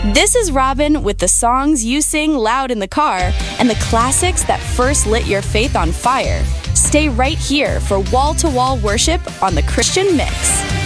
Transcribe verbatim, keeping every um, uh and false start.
This is Robin with the songs you sing loud in the car and the classics that first lit your faith on fire. Stay right here for wall-to-wall worship on the Christian Mix.